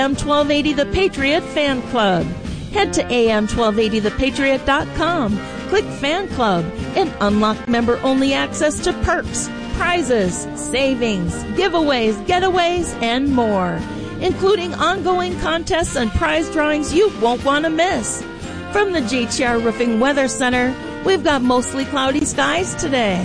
AM1280 The Patriot Fan Club. Head to am1280thepatriot.com, click Fan Club, and unlock member-only access to perks, prizes, savings, giveaways, getaways, and more, including ongoing contests and prize drawings you won't want to miss. From the JTR Roofing Weather Center, we've got mostly cloudy skies today.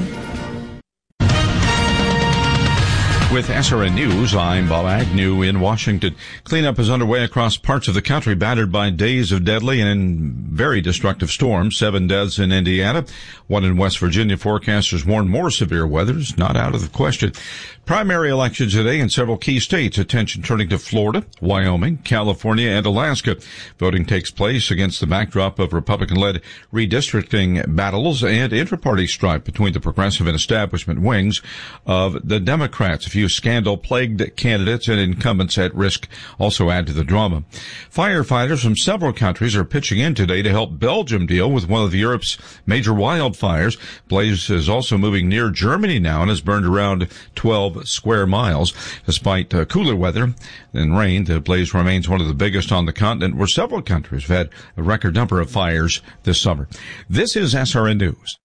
With SRN News, I'm Bob Agnew in Washington. Cleanup is underway across parts of the country battered by days of deadly and very destructive storms. 7 deaths in Indiana, 1 in West Virginia. Forecasters warn more severe weather is not out of the question. Primary elections today in several key states. Attention turning to Florida, Wyoming, California, and Alaska. Voting takes place against the backdrop of Republican-led redistricting battles and inter-party strife between the progressive and establishment wings of the Democrats. A few scandal-plagued candidates and incumbents at risk also add to the drama. Firefighters from several countries are pitching in today to help Belgium deal with one of Europe's major wildfires. Blaze is also moving near Germany now and has burned around 12 square miles. Despite cooler weather and rain, the blaze remains one of the biggest on the continent, where several countries have had a record number of fires this summer. This is SRN News.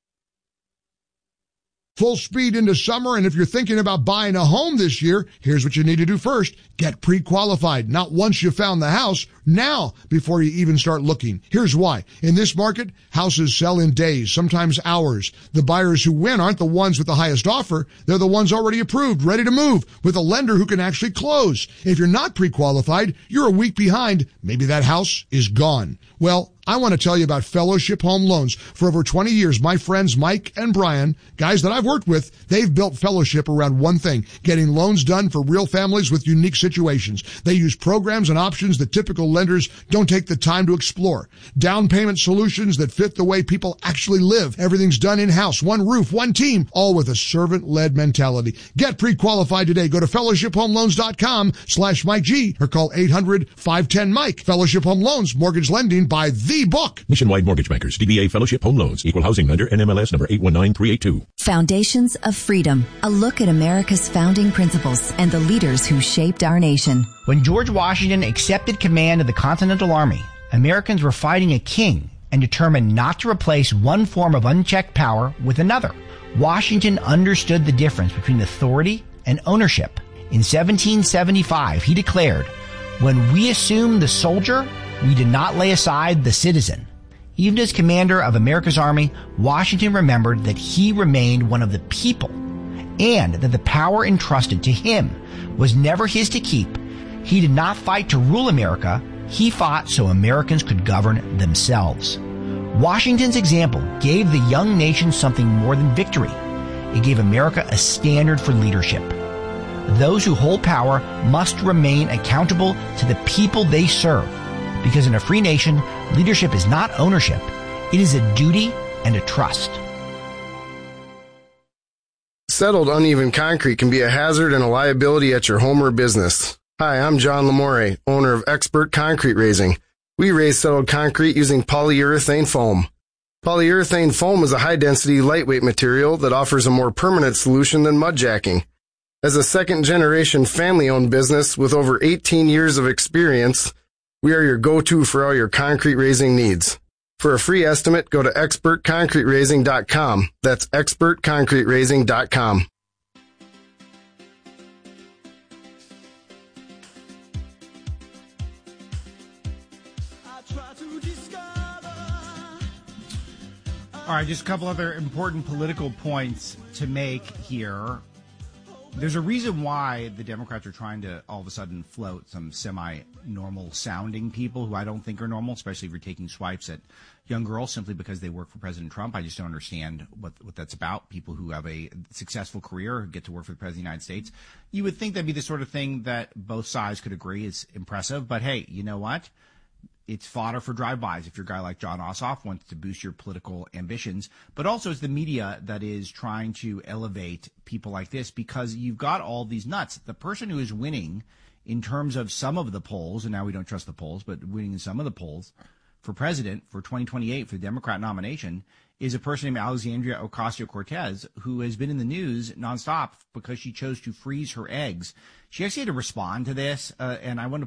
Full speed into summer, and if you're thinking about buying a home this year, here's what you need to do first. Get pre-qualified. Not once you found the house, now before you even start looking. Here's why. In this market, houses sell in days, sometimes hours. The buyers who win aren't the ones with the highest offer. They're the ones already approved, ready to move, with a lender who can actually close. If you're not pre-qualified, you're a week behind. Maybe that house is gone. Well, I want to tell you about Fellowship Home Loans. For over 20 years, my friends Mike and Brian, guys that I've worked with, they've built Fellowship around one thing, getting loans done for real families with unique situations. They use programs and options that typical lenders don't take the time to explore. Down payment solutions that fit the way people actually live. Everything's done in-house, one roof, one team, all with a servant-led mentality. Get pre-qualified today. Go to fellowshiphomeloans.com/Mike G or call 800-510-MIKE. Fellowship Home Loans, mortgage lending by the book. Nationwide Mortgage Bankers, DBA Fellowship Home Loans, Equal Housing Lender, NMLS number 819382. Foundations of Freedom, a look at America's founding principles and the leaders who shaped our nation. When George Washington accepted command of the Continental Army, Americans were fighting a king and determined not to replace one form of unchecked power with another. Washington understood the difference between authority and ownership. In 1775, he declared, "When we assume the soldier, we did not lay aside the citizen." Even as commander of America's army, Washington remembered that he remained one of the people and that the power entrusted to him was never his to keep. He did not fight to rule America. He fought so Americans could govern themselves. Washington's example gave the young nation something more than victory. It gave America a standard for leadership. Those who hold power must remain accountable to the people they serve. Because in a free nation, leadership is not ownership. It is a duty and a trust. Settled uneven concrete can be a hazard and a liability at your home or business. Hi, I'm John Lamore, owner of Expert Concrete Raising. We raise settled concrete using polyurethane foam. Polyurethane foam is a high-density, lightweight material that offers a more permanent solution than mud jacking. As a second-generation family-owned business with over 18 years of experience, we are your go-to for all your concrete raising needs. For a free estimate, go to expertconcreteraising.com. That's expertconcreteraising.com. All right, just a couple other important political points to make here. There's a reason why the Democrats are trying to all of a sudden float some semi-normal sounding people who I don't think are normal, especially if you're taking swipes at young girls simply because they work for President Trump. I just don't understand what that's about. People who have a successful career who get to work for the President of the United States. You would think that'd be the sort of thing that both sides could agree is impressive. But hey, you know what? It's fodder for drive-bys if your guy like Jon Ossoff wants to boost your political ambitions. But also it's the media that is trying to elevate people like this because you've got all these nuts. The person who is winning in terms of some of the polls, and now we don't trust the polls, but winning in some of the polls for president for 2028 for the Democrat nomination is a person named Alexandria Ocasio-Cortez, who has been in the news nonstop because she chose to freeze her eggs. She actually had to respond to this, and I want to